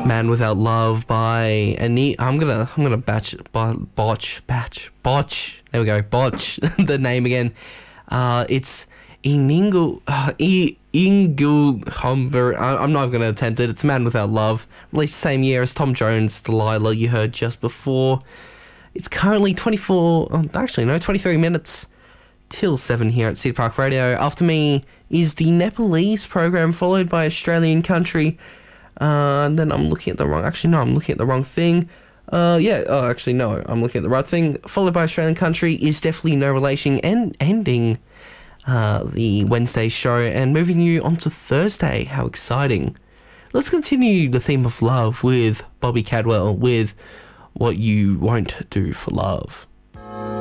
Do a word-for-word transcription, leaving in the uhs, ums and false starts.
Man Without Love by Ani. I'm gonna I'm gonna batch bo- botch batch botch. There we go, botch the name again. Uh, it's Iningu uh, I- Ingul Humber. I- I'm not gonna attempt it. It's Man Without Love, released the same year as Tom Jones' Delilah. You heard just before. It's currently twenty-four. Oh, actually, no, twenty-three minutes till seven here at City Park Radio. After me is the Nepalese program, followed by Australian Country. Uh, and then I'm looking at the wrong... Actually, no, I'm looking at the wrong thing. Uh, yeah, oh, actually, no, I'm looking at the right thing. Followed by Australian Country is definitely No Relation, and ending uh, the Wednesday show and moving you on to Thursday. How exciting. Let's continue the theme of love with Bobby Cadwell with What You Won't Do for Love.